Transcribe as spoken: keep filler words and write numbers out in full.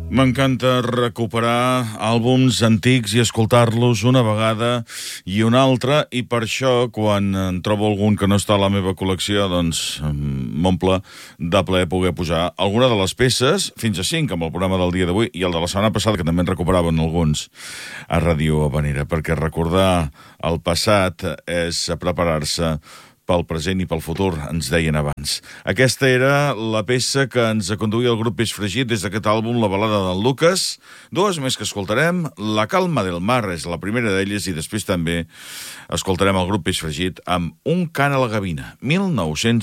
M'encanta recuperar àlbums antics i escoltar-los una vegada i una altra, i per això, quan en trobo algun que no està a la meva col·lecció, doncs m'omple de plaer poder posar alguna de les peces, fins a cinc, amb el programa del dia d'avui, i el de la setmana passada, que també en recuperaven alguns a Ràdio Havanera, perquè recordar el passat és preparar-se pel present i pel futur, ens deien abans. Aquesta era la peça que ens conduïa el grup Peix Fregit des d'aquest àlbum, La balada del Lucas. Dues més que escoltarem. La calma del mar és la primera d'elles, i després també escoltarem el grup Peix Fregit amb Un cant a la gavina, mil nou-cents